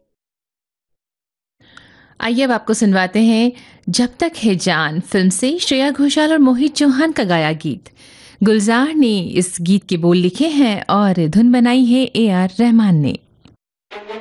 आइए अब आपको सुनवाते हैं जब तक है जान फिल्म से श्रेया घोषाल और मोहित चौहान का गाया गीत। गुलजार ने इस गीत के बोल लिखे हैं और धुन बनाई है ए आर रहमान ने।